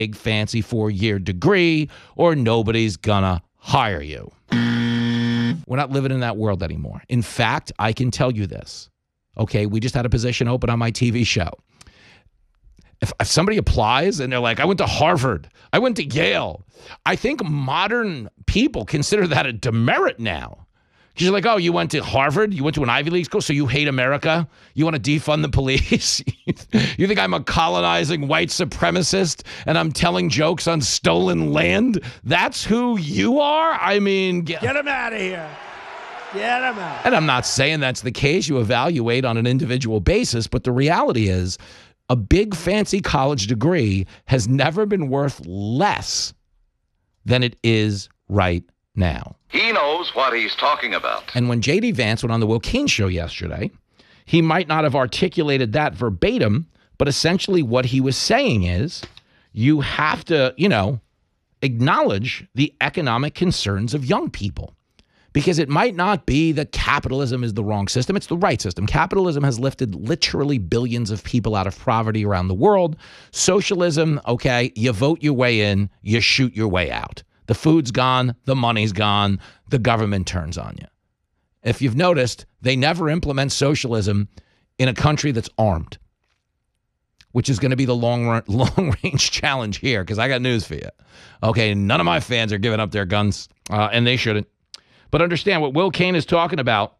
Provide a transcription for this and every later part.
big fancy 4-year degree or nobody's gonna hire you. We're not living in that world anymore. In fact, I can tell you this. Okay, we just had a position open on my TV show. If somebody applies and they're like, I went to Harvard, I went to Yale, I think modern people consider that a demerit now. Because you're like, oh, you went to Harvard? You went to an Ivy League school, so you hate America? You want to defund the police? You think I'm a colonizing white supremacist and I'm telling jokes on stolen land? That's who you are? I mean... Get him out of here. Get him out. And I'm not saying that's the case. You evaluate on an individual basis, but the reality is a big fancy college degree has never been worth less than it is right now. He knows what he's talking about. And when J.D. Vance went on the Will Cain show yesterday, he might not have articulated that verbatim, but essentially what he was saying is you have to, acknowledge the economic concerns of young people. Because it might not be that capitalism is the wrong system. It's the right system. Capitalism has lifted literally billions of people out of poverty around the world. Socialism, okay, you vote your way in, you shoot your way out. The food's gone, the money's gone, the government turns on you. If you've noticed, they never implement socialism in a country that's armed, which is going to be the long-range challenge here, because I got news for you. Okay, none of my fans are giving up their guns, and they shouldn't. But understand what Will Cain is talking about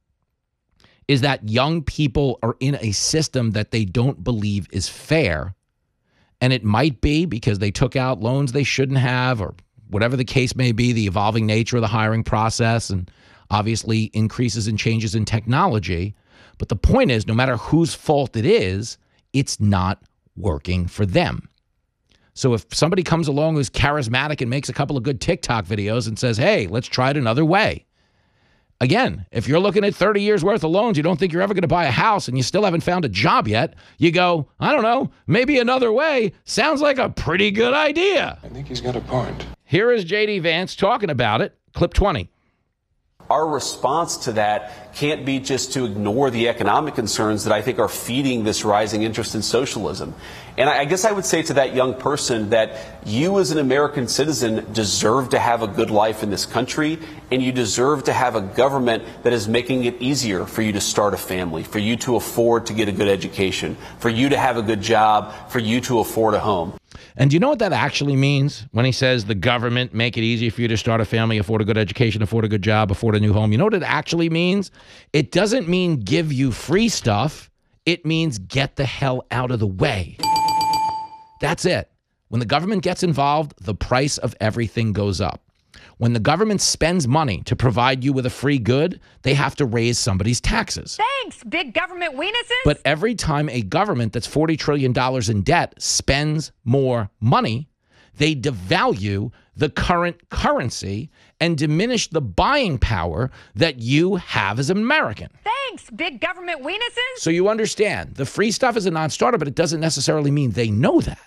is that young people are in a system that they don't believe is fair. And it might be because they took out loans they shouldn't have, or whatever the case may be, the evolving nature of the hiring process, and obviously increases and changes in technology. But the point is, no matter whose fault it is, it's not working for them. So if somebody comes along who's charismatic and makes a couple of good TikTok videos and says, hey, let's try it another way. Again, if you're looking at 30 years worth of loans, you don't think you're ever going to buy a house and you still haven't found a job yet, you go, I don't know, maybe another way sounds like a pretty good idea. I think he's got a point. Here is J.D. Vance talking about it. Clip 20. Our response to that can't be just to ignore the economic concerns that I think are feeding this rising interest in socialism. And I guess I would say to that young person that you as an American citizen deserve to have a good life in this country, and you deserve to have a government that is making it easier for you to start a family, for you to afford to get a good education, for you to have a good job, for you to afford a home. And do you know what that actually means when he says the government make it easy for you to start a family, afford a good education, afford a good job, afford a new home? You know what it actually means? It doesn't mean give you free stuff. It means get the hell out of the way. That's it. When the government gets involved, the price of everything goes up. When the government spends money to provide you with a free good, they have to raise somebody's taxes. Thanks, big government weenuses. But every time a government that's $40 trillion in debt spends more money, they devalue the current currency and diminish the buying power that you have as an American. Thanks, big government weenuses. So you understand, the free stuff is a non-starter, but it doesn't necessarily mean they know that.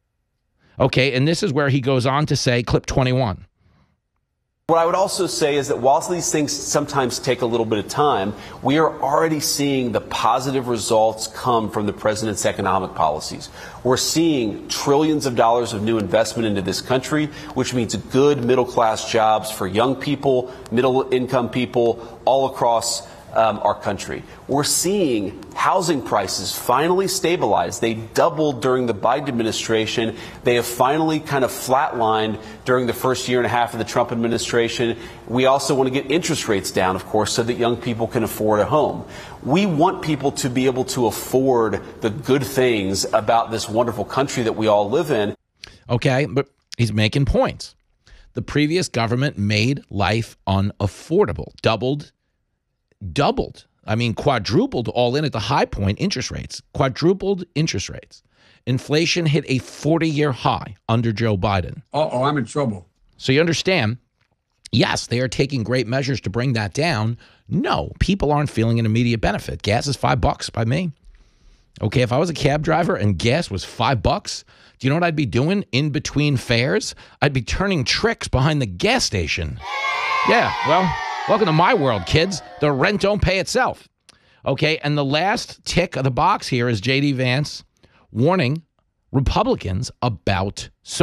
Okay, and this is where he goes on to say, clip 21. What I would also say is that whilst these things sometimes take a little bit of time, we are already seeing the positive results come from the president's economic policies. We're seeing trillions of dollars of new investment into this country, which means good middle-class jobs for young people, middle-income people all across our country. We're seeing housing prices finally stabilize. They doubled during the Biden administration. They have finally kind of flatlined during the first year and a half of the Trump administration. We also want to get interest rates down, of course, so that young people can afford a home. We want people to be able to afford the good things about this wonderful country that we all live in. Okay, but he's making points. The previous government made life unaffordable, doubled, I mean, quadrupled all in at the high point interest rates, quadrupled interest rates. Inflation hit a 40-year high under Joe Biden. Uh-oh, I'm in trouble. So you understand, yes, they are taking great measures to bring that down. No, people aren't feeling an immediate benefit. Gas is $5 by me. Okay, if I was a cab driver and gas was $5, do you know what I'd be doing in between fares? I'd be turning tricks behind the gas station. Yeah, well, welcome to my world, kids. The rent don't pay itself. Okay, and the last tick of the box here is J.D. Vance warning Republicans about